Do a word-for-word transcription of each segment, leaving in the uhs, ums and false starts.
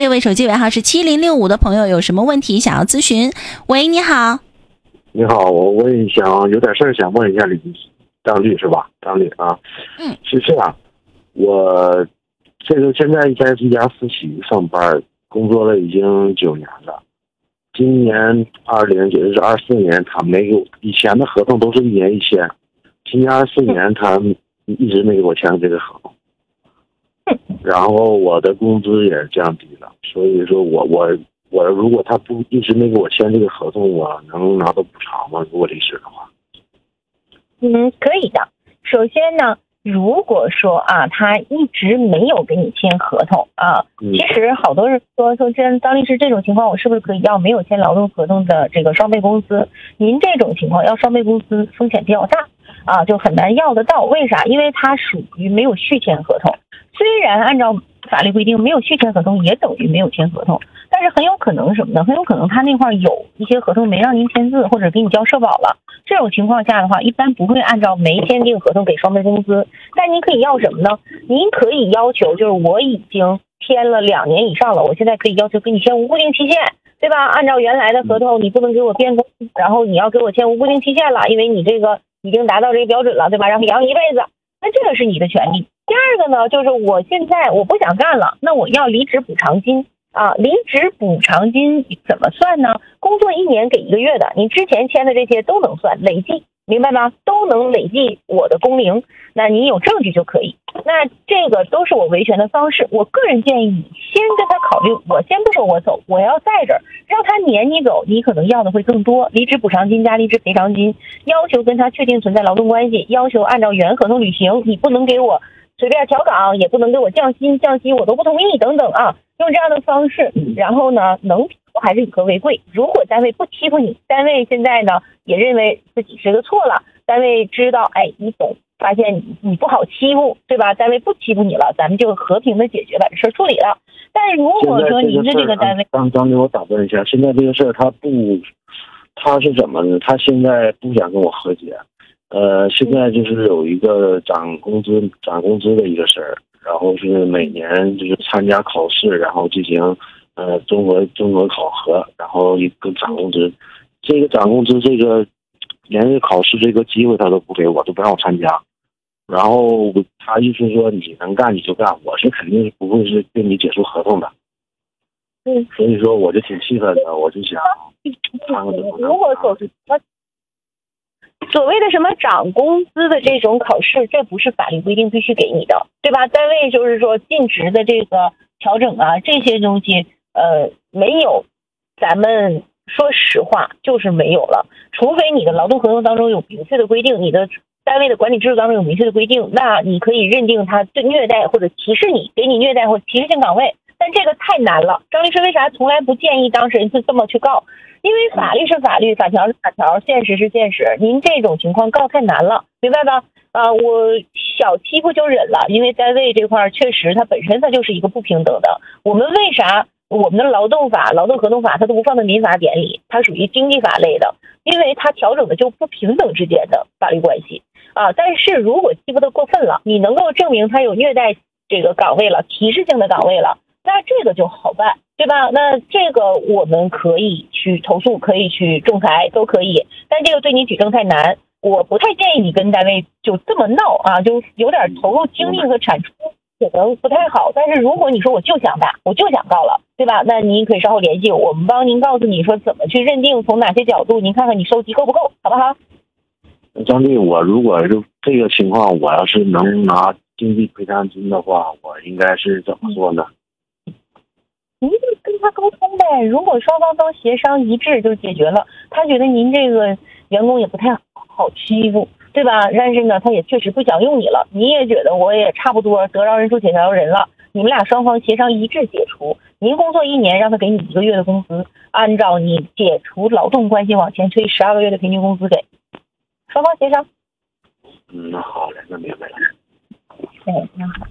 这位手机尾号是七零六五的朋友有什么问题想要咨询？喂，你好。 你好，我我也想有点事儿想问一下李张律师吧，张律啊， 嗯， 是这样，我这个现在在这家私企上班，工作了已经九年了。今年二零也就是二四年，他没给我，以前的合同都是一年一签，今年二四年他一直没给我签这个合同。然后我的工资也降低了，所以说我我我如果他不一直没给我签这个合同，我能拿到补偿吗？如果离职的话？ 嗯，可以的。首先呢，如果说啊，他一直没有给你签合同啊， 嗯、 其实好多人说说，这张律师这种情况，我是不是可以要没有签劳动合同的这个双倍工资？您这种情况要双倍工资风险比较大啊，就很难要得到。为啥？因为他属于没有续签合同。虽然按照法律规定，没有续签合同也等于没有签合同，但是很有可能什么呢？很有可能他那块有一些合同没让您签字，或者给你交社保了。这种情况下的话，一般不会按照没签订合同给双倍工资。但您可以要什么呢？您可以要求，就是我已经签了两年以上了，我现在可以要求给你签无固定期限，对吧？按照原来的合同，你不能给我变更，然后你要给我签无固定期限了，因为你这个已经达到这个标准了，对吧？然后养一辈子，那这个是你的权利。第二个呢，就是我现在我不想干了，那我要离职补偿金啊。离职补偿金怎么算呢？工作一年给一个月的，你之前签的这些都能算，累计，明白吗？都能累计我的工龄，那你有证据就可以。那这个都是我维权的方式。我个人建议你先跟他考虑，我先不说我走，我要在这儿，让他撵你走，你可能要的会更多。离职补偿金加离职赔偿金，要求跟他确定存在劳动关系，要求按照原合同履行，你不能给我随便调岗，也不能给我降薪，降薪我都不同意等等啊，用这样的方式，然后呢，能还是以和为贵。如果单位不欺负你，单位现在呢也认为自己是个错了，单位知道，哎，你懂，发现你你不好欺负，对吧？单位不欺负你了，咱们就和平的解决，把这事儿处理了。但是如果说您的这个单位， 张张律，我打断一下，现在这个事儿他不，他是怎么呢？他现在不想跟我和解。呃，现在就是有一个涨工资、涨工资的一个事儿，然后是每年就是参加考试，然后进行呃综合综合考核，然后一个涨工资。这个涨工资，这个连这个考试这个机会他都不给我，都不让我参加。然后他意思说你能干你就干，我是肯定是不会是跟你解除合同的。 嗯， 所以说我就挺气愤的，我就想看看怎么如果所所谓的什么涨工资的这种考试，这不是法律规定必须给你的，对吧？单位就是说尽职的这个调整啊，这些东西呃没有，咱们说实话就是没有了。除非你的劳动合同当中有明确的规定，你的单位的管理制度当中有明确的规定，那你可以认定他对虐待或者歧视你，给你虐待或歧视性岗位。但这个太难了。张律师为啥从来不建议当事人是这么去告？因为法律是法律，法条是法条，现实是现实。您这种情况告太难了，明白吧？啊，我小欺负就忍了，因为单位这块确实它本身它就是一个不平等的。我们为啥我们的劳动法、劳动合同法它都不放在民法典里？它属于经济法类的，因为它调整的就不平等之间的法律关系啊。但是如果欺负的过分了，你能够证明他有虐待这个岗位了，歧视性的岗位了，那这个就好办，对吧？那这个我们可以去投诉，可以去仲裁，都可以。但这个对你举证太难，我不太建议你跟单位就这么闹啊，就有点投入精力和产出可能不太好。但是如果你说我就想打，我就想告了，对吧？那您可以稍后联系我，我们帮您告诉你说怎么去认定，从哪些角度，您看看你收集够不够，好不好？ 张律，我如果是这个情况，我要是能拿经济赔偿金的话，我应该是怎么做呢？ 您就跟他沟通呗，如果双方都协商一致就解决了，他觉得您这个员工也不太好欺负，对吧？但是呢，他也确实不想用你了，你也觉得我也差不多得饶人处且饶人了，你们俩双方协商一致解除，您工作一年让他给你一个月的工资，按照你解除劳动关系往前推十二个月的平均工资给，双方协商。 嗯，那好嘞，那明白了。 哎，那好的。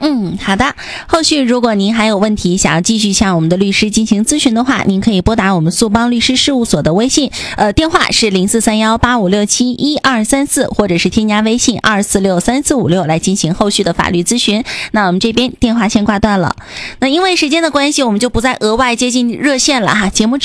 嗯，好的。后续如果您还有问题想要继续向我们的律师进行咨询的话，您可以拨打我们速帮律师事务所的微信，呃，电话是零四三幺八五六七一二三四，或者是添加微信二四六三四五六来进行后续的法律咨询。那我们这边电话先挂断了。那因为时间的关系，我们就不再额外接近热线了哈。节目